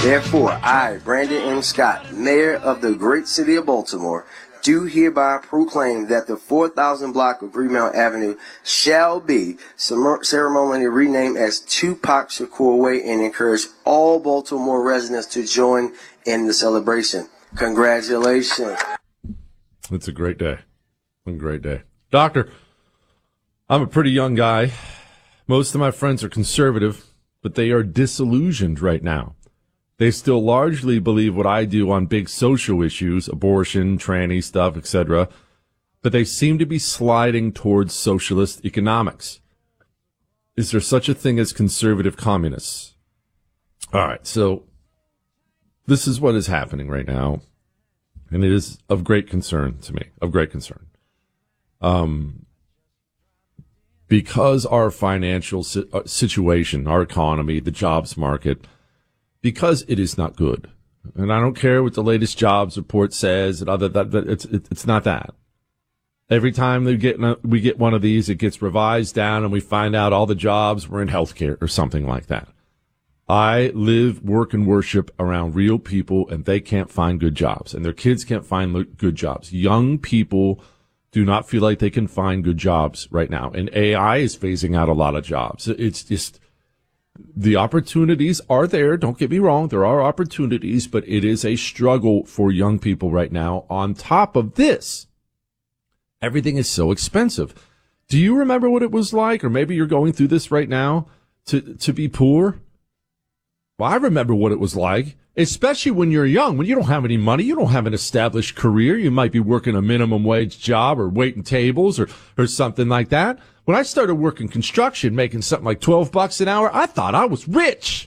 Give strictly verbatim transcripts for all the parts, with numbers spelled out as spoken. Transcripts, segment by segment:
Therefore, I, Brandon M. Scott, Mayor of the great city of Baltimore, do hereby proclaim that the four thousand block of Greenmount Avenue shall be ceremonially renamed as Tupac Shakur Way and encourage all Baltimore residents to join in the celebration. Congratulations. It's a great day. A great day. Doctor, I'm a pretty young guy. Most of my friends are conservative, but they are disillusioned right now. They still largely believe what I do on big social issues, abortion, tranny stuff, et cetera, but they seem to be sliding towards socialist economics. Is there such a thing as conservative communists? All right, so this is what is happening right now, and it is of great concern to me, of great concern. Um, because our financial si- situation, our economy, the jobs market, because it is not good. And I don't care what the latest jobs report says and other that, but it's it, it's not that. Every time we get we get one of these, it gets revised down and we find out all the jobs were in healthcare or something like that. I live, work, and worship around real people, and they can't find good jobs, and their kids can't find good jobs. Young people do not feel like they can find good jobs right now, and A I is phasing out a lot of jobs. It's just, the opportunities are there. Don't get me wrong. There are opportunities, but it is a struggle for young people right now. On top of this, everything is so expensive. Do you remember what it was like, or maybe you're going through this right now, to, to be poor? Well, I remember what it was like, especially when you're young, when you don't have any money, you don't have an established career. You might be working a minimum wage job or waiting tables or, or something like that. When I started working construction, making something like twelve bucks an hour, I thought I was rich.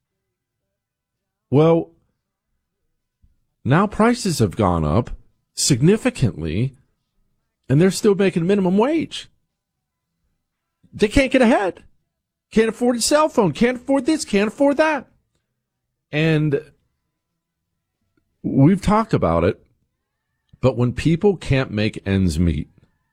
Well, now prices have gone up significantly, and they're still making minimum wage. They can't get ahead. Can't afford a cell phone. Can't afford this. Can't afford that. And we've talked about it, but when people can't make ends meet,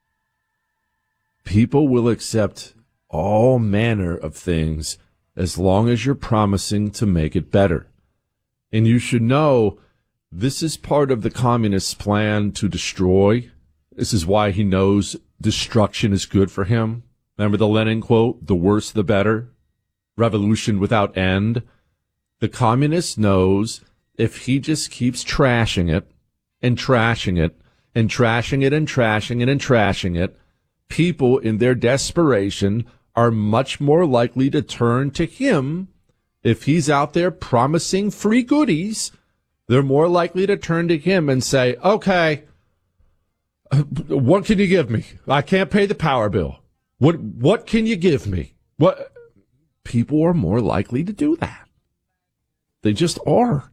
people will accept all manner of things as long as you're promising to make it better. And you should know this is part of the communist's plan to destroy. This is why he knows destruction is good for him. Remember the Lenin quote, the worse the better, revolution without end. The communist knows if he just keeps trashing it and trashing it and trashing it and trashing it and trashing it, people in their desperation are much more likely to turn to him. If he's out there promising free goodies, they're more likely to turn to him and say, okay, what can you give me? I can't pay the power bill. What what can you give me? What? People are more likely to do that. They just are.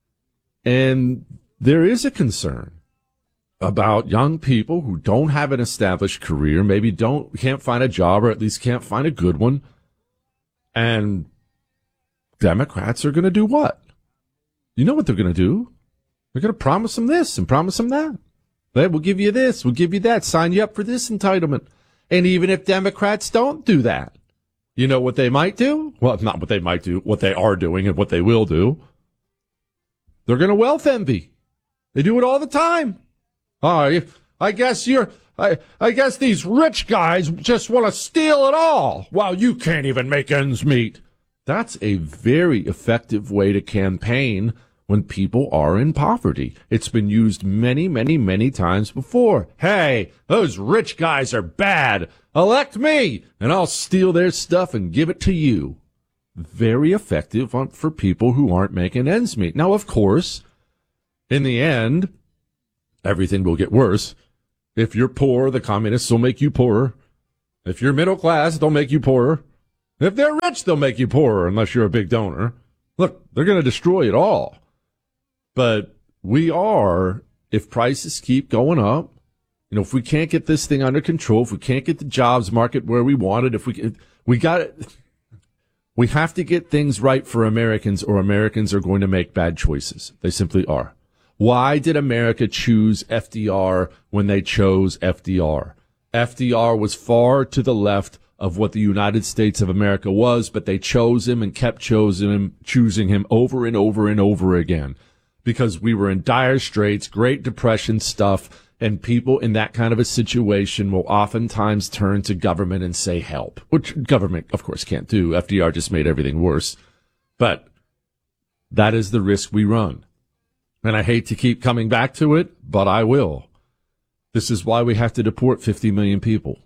And there is a concern about young people who don't have an established career, maybe don't can't find a job, or at least can't find a good one. And Democrats are going to do what? You know what they're going to do? They're going to promise them this and promise them that. Hey, we'll give you this, we'll give you that, sign you up for this entitlement. And even if Democrats don't do that, you know what they might do? Well, not what they might do, what they are doing and what they will do. They're going to wealth envy. They do it all the time. Oh, I guess you're, I, I guess these rich guys just want to steal it all while you can't even make ends meet. That's a very effective way to campaign when people are in poverty. It's been used many, many, many times before. Hey, those rich guys are bad. Elect me, and I'll steal their stuff and give it to you. Very effective on, for people who aren't making ends meet. Now, of course, in the end, everything will get worse. If you're poor, the communists will make you poorer. If you're middle class, they'll make you poorer. If they're rich, they'll make you poorer unless you're a big donor. Look, they're going to destroy it all. But we are, if prices keep going up, you know, if we can't get this thing under control, if we can't get the jobs market where we want it, if we we got it, we have to get things right for Americans, or Americans are going to make bad choices. They simply are. Why did America choose F D R when they chose F D R? F D R was far to the left of what the United States of America was, but they chose him and kept choosing him, choosing him over and over and over again because we were in dire straits, Great Depression stuff, and people in that kind of a situation will oftentimes turn to government and say help, which government, of course, can't do. F D R just made everything worse. But that is the risk we run. And I hate to keep coming back to it, but I will. This is why we have to deport fifty million people.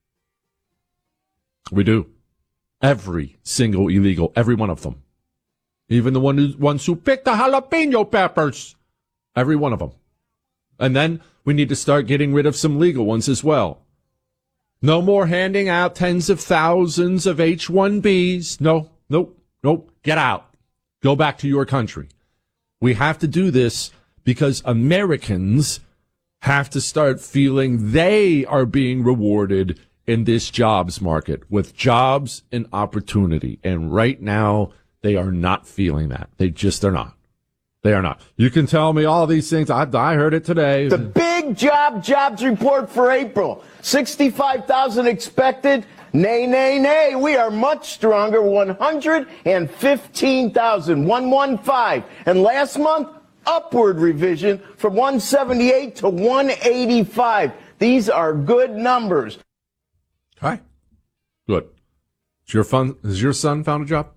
We do. Every single illegal, every one of them. Even the one who, ones who picked the jalapeno peppers. Every one of them. And then we need to start getting rid of some legal ones as well. No more handing out tens of thousands of H one Bs. No, nope, nope. Get out. Go back to your country. We have to do this because Americans have to start feeling they are being rewarded in this jobs market with jobs and opportunity. And right now, they are not feeling that. They just are not. They are not. You can tell me all these things. I, I heard it today. The big job jobs report for April. sixty-five thousand expected. Nay, nay, nay. We are much stronger. one hundred fifteen thousand. one hundred fifteen. And last month, upward revision from one seventy-eight to one eighty-five. These are good numbers. Hi. Good. Is your fun, has your son found a job?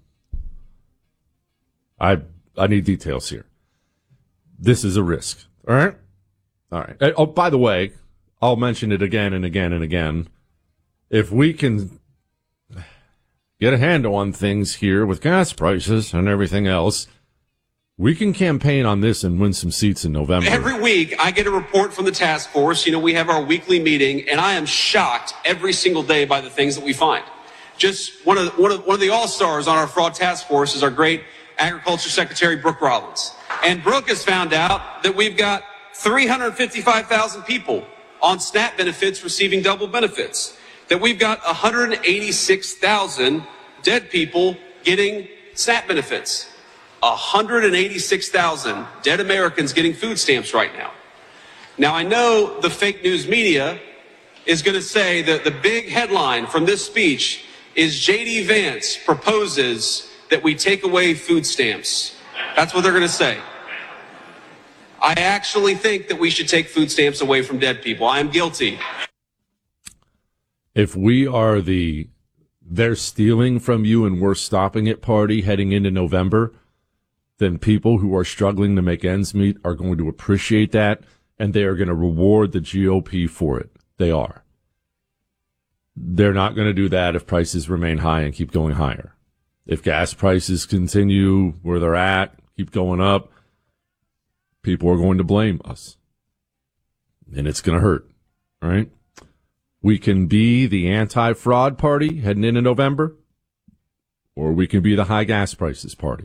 I I need details here. This is a risk. All right? All right. Oh, by the way, I'll mention it again and again and again. If we can get a handle on things here with gas prices and everything else, we can campaign on this and win some seats in November. Every week, I get a report from the task force. You know, we have our weekly meeting, and I am shocked every single day by the things that we find. Just one of the, one of, one of the all-stars on our fraud task force is our great Agriculture Secretary, Brooke Rollins. And Brooke has found out that we've got three hundred fifty-five thousand people on SNAP benefits receiving double benefits, that we've got one hundred eighty-six thousand dead people getting SNAP benefits. one hundred eighty-six thousand dead Americans getting food stamps right now. Now, I know the fake news media is going to say that the big headline from this speech is J D Vance proposes that we take away food stamps. That's what they're going to say. I actually think that we should take food stamps away from dead people. I am guilty. If we are the they're stealing from you and we're stopping it party heading into November, then people who are struggling to make ends meet are going to appreciate that, and they are going to reward the G O P for it. They are. They're not going to do that if prices remain high and keep going higher. If gas prices continue where they're at, keep going up, people are going to blame us. And it's going to hurt, right? We can be the anti-fraud party heading into November, or we can be the high gas prices party.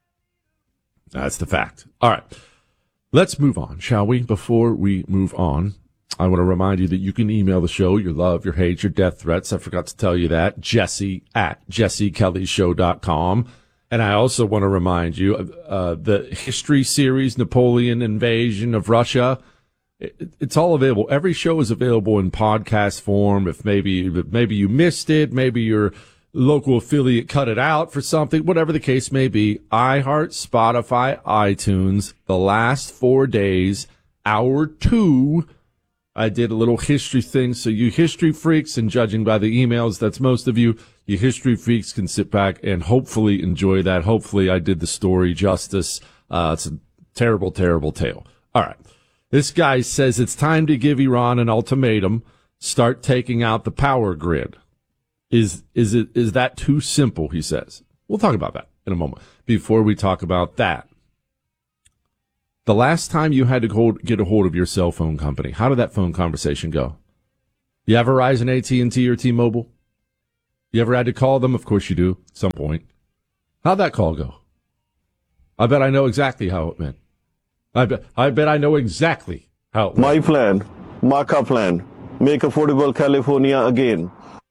That's the fact. All right. Let's move on, shall we? Before we move on, I want to remind you that you can email the show, your love, your hate, your death threats. I forgot to tell you that. Jesse at jesse kelly show dot com. And I also want to remind you, uh, the history series, Napoleon Invasion of Russia, it, it's all available. Every show is available in podcast form. If maybe, if maybe you missed it, maybe your local affiliate cut it out for something, whatever the case may be, iHeart, Spotify, iTunes, the last four days, hour two, I did a little history thing. So you history freaks, and judging by the emails, that's most of you, you history freaks can sit back and hopefully enjoy that. Hopefully I did the story justice. Uh, it's a terrible, terrible tale. All right. This guy says it's time to give Iran an ultimatum. Start taking out the power grid. Is, is it, is that too simple? He says. We'll talk about that in a moment. Before we talk about that, the last time you had to hold, get a hold of your cell phone company, how did that phone conversation go? You have Verizon, A T and T, or T-Mobile? You ever had to call them? Of course you do, at some point. How'd that call go? I bet I know exactly how it went. I bet, I bet I know exactly how it went. My plan, Marca plan, make affordable California again.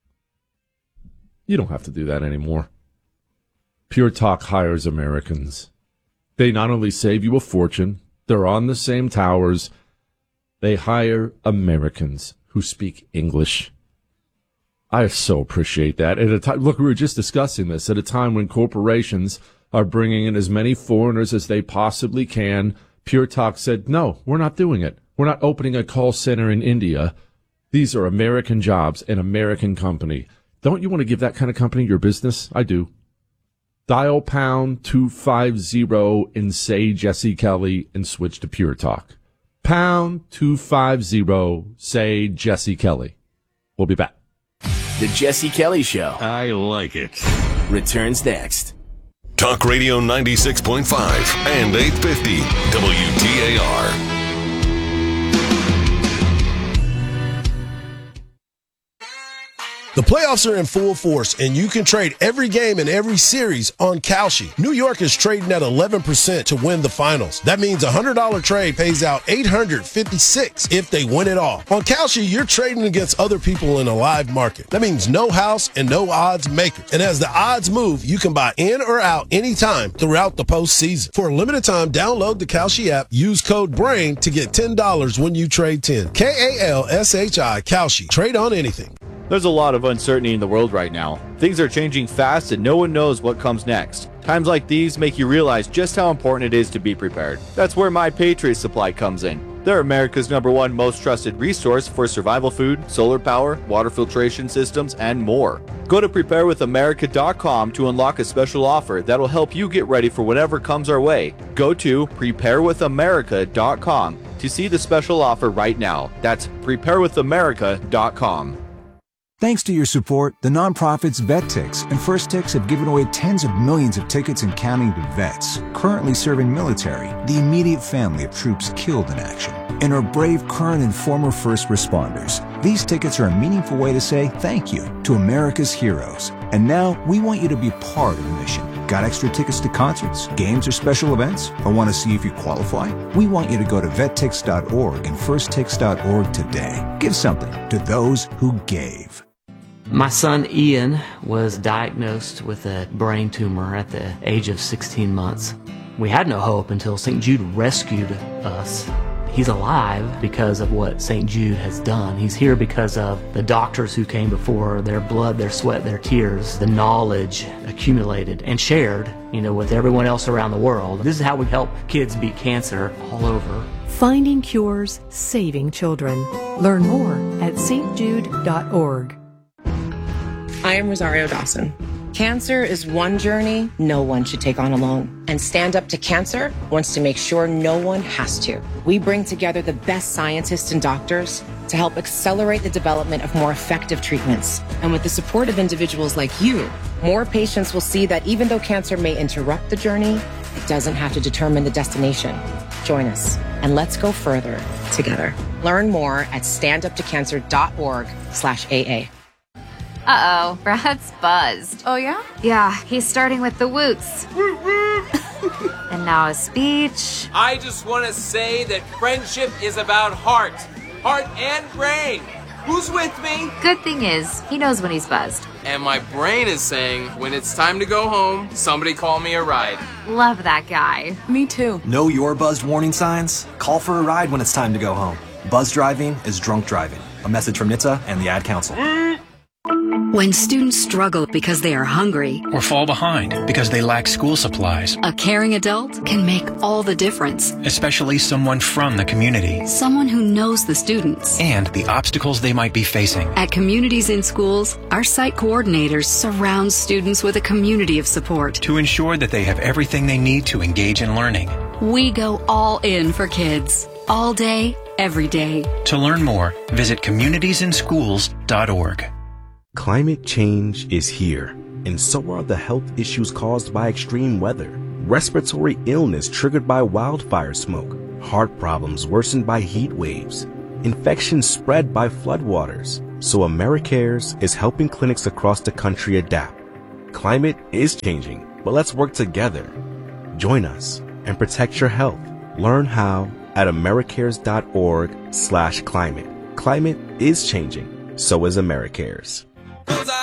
You don't have to do that anymore. Pure Talk hires Americans. They not only save you a fortune, they're on the same towers. They hire Americans who speak English. I so appreciate that. At a time, look, we were just discussing this at a time when corporations are bringing in as many foreigners as they possibly can. Pure Talk said, no, we're not doing it. We're not opening a call center in India. These are American jobs, an American company. Don't you want to give that kind of company your business? I do. Dial pound two five zero and say Jesse Kelly and switch to Pure Talk. Pound two five zero, say Jesse Kelly. We'll be back. The Jesse Kelly Show. I like it. Returns next. Talk Radio ninety-six point five and eight fifty W T A R. The playoffs are in full force, and you can trade every game and every series on Kalshi. New York is trading at eleven percent to win the finals. That means a one hundred dollars trade pays out eight hundred fifty-six dollars if they win it all. On Kalshi, you're trading against other people in a live market. That means no house and no odds makers. And as the odds move, you can buy in or out anytime throughout the postseason. For a limited time, download the Kalshi app, use code BRAIN to get ten dollars when you trade ten. K A L S H I, Kalshi. Trade on anything. There's a lot of uncertainty in the world right now. Things are changing fast and no one knows what comes next. Times like these make you realize just how important it is to be prepared. That's where My Patriot Supply comes in. They're America's number one most trusted resource for survival food, solar power, water filtration systems, and more. Go to prepare with america dot com to unlock a special offer that'll help you get ready for whatever comes our way. Go to prepare with america dot com to see the special offer right now. That's prepare with america dot com. Thanks to your support, the nonprofits VetTix and First Tix have given away tens of millions of tickets and counting to vets currently serving military, the immediate family of troops killed in action, and our brave current and former first responders. These tickets are a meaningful way to say thank you to America's heroes. And now we want you to be part of the mission. Got extra tickets to concerts, games, or special events? Or want to see if you qualify? We want you to go to vet tix dot org and first tix dot org today. Give something to those who gave. My son Ian was diagnosed with a brain tumor at the age of sixteen months. We had no hope until Saint Jude rescued us. He's alive because of what Saint Jude has done. He's here because of the doctors who came before, their blood, their sweat, their tears, the knowledge accumulated and shared, you know, with everyone else around the world. This is how we help kids beat cancer all over. Finding cures, saving children. Learn more at st jude dot org. I am Rosario Dawson. Cancer is one journey no one should take on alone. And Stand Up to Cancer wants to make sure no one has to. We bring together the best scientists and doctors to help accelerate the development of more effective treatments. And with the support of individuals like you, more patients will see that even though cancer may interrupt the journey, it doesn't have to determine the destination. Join us and let's go further together. Learn more at stand up to cancer dot org slash A A. Uh-oh, Brad's buzzed. Oh, yeah? Yeah, he's starting with the woots. And now a speech. I just want to say that friendship is about heart. Heart and brain. Who's with me? Good thing is, he knows when he's buzzed. And my brain is saying, when it's time to go home, somebody call me a ride. Love that guy. Me too. Know your buzzed warning signs? Call for a ride when it's time to go home. Buzz driving is drunk driving. A message from N H T S A and the Ad Council. When students struggle because they are hungry or fall behind because they lack school supplies, a caring adult can make all the difference. Especially someone from the community. Someone who knows the students and the obstacles they might be facing. At Communities in Schools, our site coordinators surround students with a community of support to ensure that they have everything they need to engage in learning. We go all in for kids, all day, every day. To learn more, visit communities in schools dot org. Climate change is here, and so are the health issues caused by extreme weather. Respiratory illness triggered by wildfire smoke, heart problems worsened by heat waves, infections spread by floodwaters. So AmeriCares is helping clinics across the country adapt. Climate is changing, but let's work together. Join us and protect your health. Learn how at americares dot org slash climate. Climate is changing, so is AmeriCares.